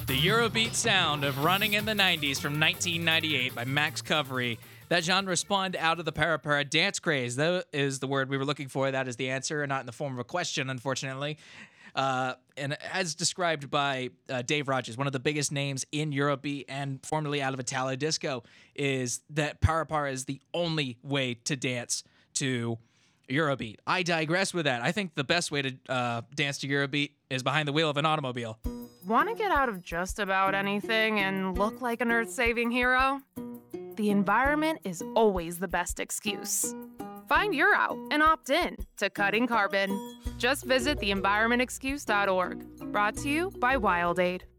The Eurobeat sound of Running in the 90s from 1998 by Max Covery. That genre spawned out of the para dance craze. That is the word we were looking for. That is the answer, not in the form of a question, unfortunately. And as described by Dave Rogers, one of the biggest names in Eurobeat and formerly out of Italo Disco, is that para is the only way to dance to Eurobeat. I digress with that. I think the best way to dance to Eurobeat is behind the wheel of an automobile. Want to get out of just about anything and look like an earth-saving hero? The environment is always the best excuse. Find your out and opt in to Cutting Carbon. Just visit theenvironmentexcuse.org. Brought to you by WildAid.